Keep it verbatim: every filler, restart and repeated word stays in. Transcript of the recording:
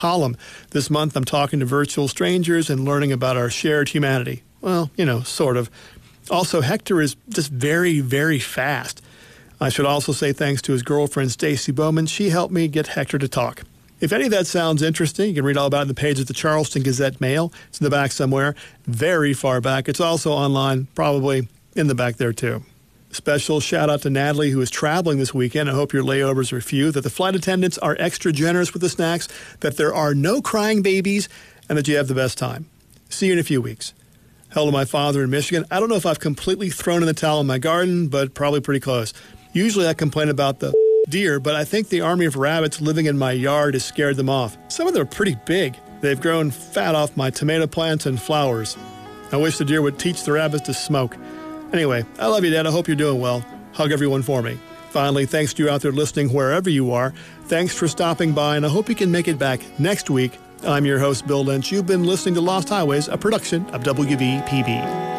column. This month, I'm talking to virtual strangers and learning about our shared humanity. Well, you know, sort of. Also, Hector is just very, very fast. I should also say thanks to his girlfriend, Stacy Bowman. She helped me get Hector to talk. If any of that sounds interesting, you can read all about it on the page of the Charleston Gazette Mail. It's in the back somewhere, very far back. It's also online, probably in the back there, too. Special shout-out to Natalie, who is traveling this weekend. I hope your layovers are few, that the flight attendants are extra generous with the snacks, that there are no crying babies, and that you have the best time. See you in a few weeks. Hello to my father in Michigan. I don't know if I've completely thrown in the towel in my garden, but probably pretty close. Usually I complain about the deer, but I think the army of rabbits living in my yard has scared them off. Some of them are pretty big. They've grown fat off my tomato plants and flowers. I wish the deer would teach the rabbits to smoke. Anyway, I love you, Dad. I hope you're doing well. Hug everyone for me. Finally, thanks to you out there listening wherever you are. Thanks for stopping by, and I hope you can make it back next week. I'm your host, Bill Lynch. You've been listening to Lost Highways, a production of W V P B.